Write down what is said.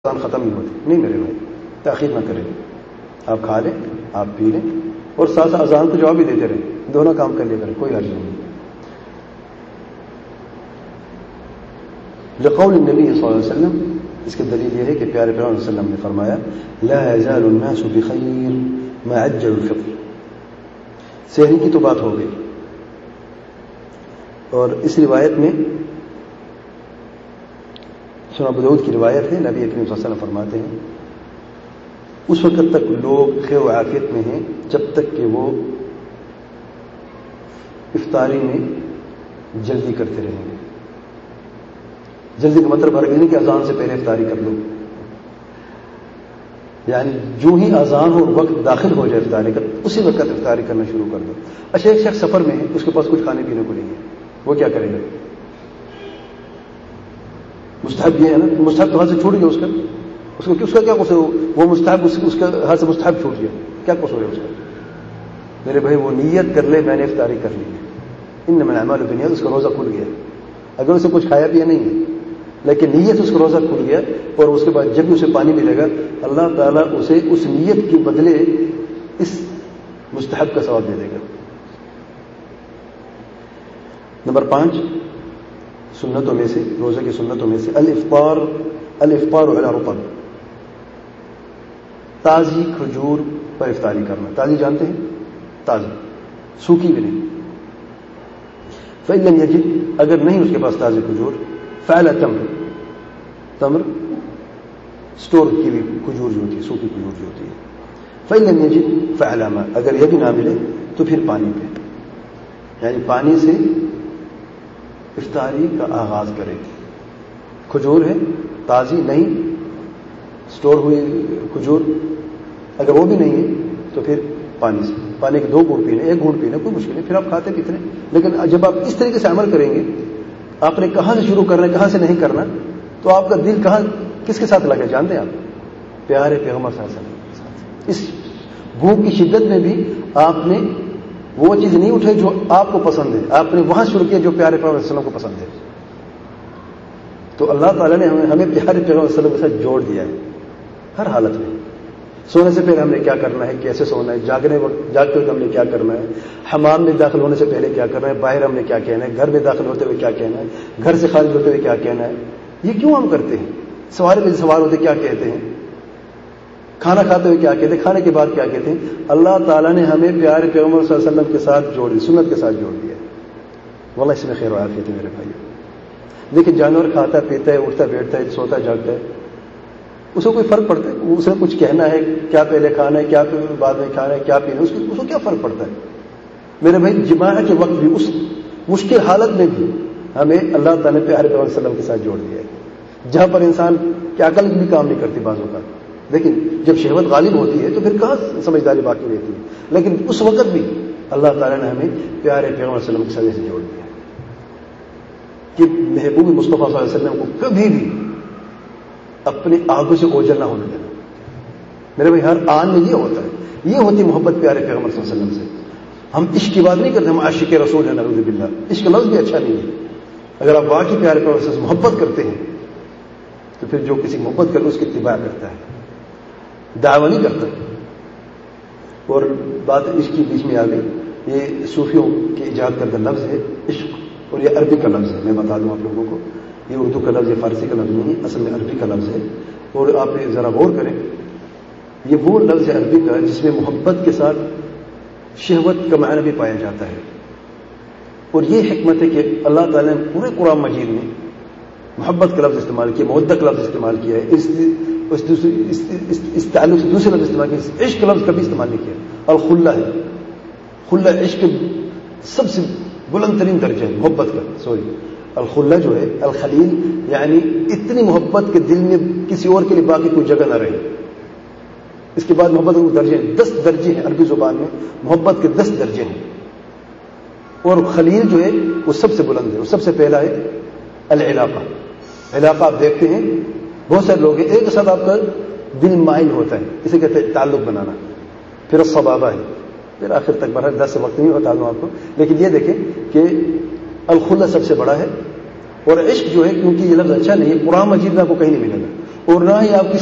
اذان ختم نہیں ہوتی. نہیں میرے بھائی، تاخیر نہ کریں، آپ کھا لیں، آپ پی لیں، اور ساتھ اذان کو جواب بھی دیتے رہیں. دونوں کام کر لیا کریں، کوئی حرج نہیں. لقول النبی صلی اللہ علیہ وسلم، اس کی دلیل یہ ہے کہ پیارے پیغمبر صلی اللہ علیہ وسلم نے فرمایا لا يزال الناس بخیر ما عجل الفطر. سحری کی تو بات ہو گئی، اور اس روایت میں سنن ابو داؤد کی روایت ہے، نبی کریم صلی اللہ علیہ وسلم فرماتے ہیں اس وقت تک لوگ خیر و عافیت میں ہیں جب تک کہ وہ افطاری میں جلدی کرتے رہیں گے. جلدی کا مطلب ہر نہیں کہ اذان سے پہلے افطاری کر لو، یعنی جو ہی اذان اور وقت داخل ہو جائے افطاری کا، اسی وقت افطاری کرنا شروع کر دو. اچھا، ایک شخص سفر میں ہے، اس کے پاس کچھ کھانے پینے کو نہیں ہے، وہ کیا کرے گا؟ مستحب یہ ہے نا، مستحب تو ہاتھ سے چھوٹ گیا اس کا کیا قصور؟ وہ مستحب اس کا ہاتھ سے مستحب چھوٹ گیا، کیا قصور ہے اس کا؟ میرے بھائی وہ نیت کر لے میں نے افطاری کر لی ہے، انما الاعمال بالنیات، اس کا روزہ کھل گیا. اگر اسے کچھ کھایا پیا نہیں ہے لیکن نیت اس کا روزہ کھل گیا، اور اس کے بعد جب بھی اسے پانی ملے گا اللہ تعالیٰ اسے اس نیت کے بدلے اس مستحب کا ثواب دے دے گا. نمبر 5 سنتوں میں سے، روزے کی سنتوں میں سے الافطار علی رطب، تازی کھجور پر افطاری کرنا. تازی جانتے ہیں؟ تازی، سوکھی بھی نہیں. فإن لم يجد، اگر نہیں اس کے پاس تازی کھجور، فعلى تمر اسٹور کی ہوئی کھجور جو ہوتی ہے، سوکھی کھجور جو ہوتی ہے. فإن لم يجد فعلى ماء، اگر یہ بھی نہ ملے تو پھر پانی پہ، یعنی پانی سے افطاری کا آغاز کرے. کھجور ہے تازی نہیں، اسٹور ہوئی کھجور، اگر وہ بھی نہیں ہے تو پھر پانی سے، پانی کے 2 گھونٹ پینے، 1 گھونٹ پینے کوئی مشکل نہیں، پھر آپ کھاتے پیتے ہیں. لیکن جب آپ اس طریقے سے عمل کریں گے، آپ نے کہاں سے شروع کرنا ہے کہاں سے نہیں کرنا، تو آپ کا دل کہاں کس کے ساتھ لگے جانتے ہیں آپ؟ پیارے پیغمبر صلی اللہ علیہ وسلم کے ساتھ. اس بھوک کی شدت میں بھی آپ نے وہ چیز نہیں اٹھائی جو آپ کو پسند ہے، آپ نے وہاں شروع کیا جو پیارے پیغمبر صلی اللہ علیہ وسلم کو پسند ہے. تو اللہ تعالیٰ نے ہمیں پیارے پیغمبر صلی اللہ علیہ وسلم کے ساتھ جوڑ دیا ہے ہر حالت میں. سونے سے پہلے ہم نے کیا کرنا ہے، کیسے سونا ہے، جاگتے وقت ہم نے کیا کرنا ہے، حمام میں داخل ہونے سے پہلے کیا کرنا ہے، باہر ہم نے کیا کہنا ہے، گھر میں داخل ہوتے ہوئے کیا کہنا ہے، گھر سے خارج ہوتے ہوئے کیا کہنا ہے. یہ کیوں ہم کرتے ہیں؟ سوال میں سوال ہوتے کیا کہتے ہیں، کھانا کھاتے ہوئے کیا کہتے ہیں، کھانے کے بعد کیا کہتے ہیں. اللہ تعالیٰ نے ہمیں پیارے پیغمبر صلی اللہ علیہ وسلم کے ساتھ جوڑ دی، سنت کے ساتھ جوڑ دیا. واللہ اس میں خیر و عافیت ہے میرے بھائی. لیکن جانور کھاتا پیتا ہے، اٹھتا بیٹھتا ہے، سوتا جاگتا ہے، اس کو کوئی فرق پڑتا ہے؟ اس نے کچھ کہنا ہے، کیا پہلے کھانا ہے، کیا بعد میں کھانا ہے، کیا پینا ہے، اس کو کیا فرق پڑتا ہے؟ میرے بھائی جماع کے وقت بھی، اس مشکل حالت میں بھی ہمیں اللہ تعالیٰ نے پیارے پیغمبر صلی اللہ علیہ وسلم کے ساتھ جوڑ دیا ہے، جہاں پر انسان کی عقل بھی کام نہیں کرتی بعض اوقات. لیکن جب شہوت غالب ہوتی ہے تو پھر کہاں سمجھداری باقی رہتی ہے. لیکن اس وقت بھی اللہ تعالیٰ نے ہمیں پیارے پیغمبر صلی اللہ علیہ وسلم کے ساتھ سے جوڑ دیا کہ محبوب مصطفیٰ صلی اللہ علیہ وسلم کو کبھی بھی اپنی آنکھوں سے اوجھل نہ ہونے دینا. میرے بھائی ہر آن میں یہ ہوتا ہے، یہ ہوتی محبت پیارے پیغمبر صلی اللہ علیہ وسلم سے. ہم عشق کی بات نہیں کرتے، ہم عاشق رسول ہیں نعوذ باللہ. عشق لفظ بھی اچھا نہیں ہے. اگر آپ واقعی پیارے پیغمبر سے محبت کرتے ہیں تو پھر جو کسی محبت کرے اس کی اتباع کرتا ہے، دعویٰ نہیں کرتا. اور بات عشق کی بیچ میں آ گئی، یہ صوفیوں کے ایجاد کردہ لفظ ہے عشق، اور یہ عربی کا لفظ ہے. میں بتا دوں آپ لوگوں کو، یہ اردو کا لفظ ہے، فارسی کا لفظ نہیں، اصل میں عربی کا لفظ ہے. اور آپ ذرا غور کریں، یہ وہ لفظ ہے عربی کا جس میں محبت کے ساتھ شہوت کا معنی بھی پایا جاتا ہے. اور یہ حکمت ہے کہ اللہ تعالیٰ نے پورے قرآن مجید میں محبت کا لفظ استعمال کیا، مودت کا لفظ استعمال کیا ہے، اس تعلق سے دوسرے لفظ استعمال کیا، عشق کا لفظ کبھی استعمال نہیں کیا. الخلہ ہے، خلہ عشق سب سے بلند ترین درجہ ہے محبت کا. الخلہ جو ہے، الخلیل یعنی اتنی محبت کے دل میں کسی اور کے لیے باقی کوئی جگہ نہ رہے. اس کے بعد محبت کے درجے ہیں، 10 درجے ہیں عربی زبان میں، محبت کے 10 درجے ہیں. اور خلیل جو ہے وہ سب سے بلند ہے. وہ سب سے پہلا ہے العلاقہ. علاقہ آپ دیکھتے ہیں بہت سارے لوگ ہیں، ایک ساتھ آپ کا دل مائل ہوتا ہے، اسے کہتے ہیں تعلق بنانا. پھر الصبابہ ہے، پھر آخر تک بہرحال 10 سے وقت نہیں بتا دوں آپ کو. لیکن یہ دیکھیں کہ الخلہ سب سے بڑا ہے. اور عشق جو ہے، کیونکہ یہ لفظ اچھا نہیں ہے، قرآن مجید میں آپ کو کہیں نہیں ملے گا. اور نہ ہی آپ کی